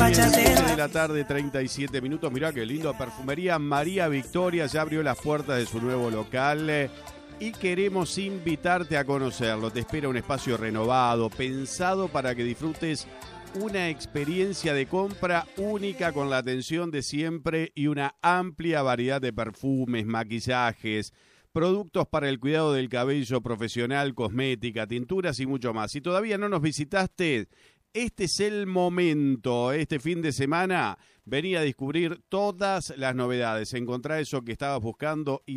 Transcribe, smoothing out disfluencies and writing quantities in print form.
de la tarde, 37 minutos. Mirá qué lindo. Perfumería María Victoria ya abrió las puertas de su nuevo local y queremos invitarte a conocerlo. Te espera un espacio renovado, pensado para que disfrutes una experiencia de compra única con la atención de siempre y una amplia variedad de perfumes, maquillajes, productos para el cuidado del cabello profesional, cosmética, tinturas y mucho más. Si todavía no nos visitaste, este es el momento. Este fin de semana vení a descubrir todas las novedades. Encontrá eso que estabas buscando y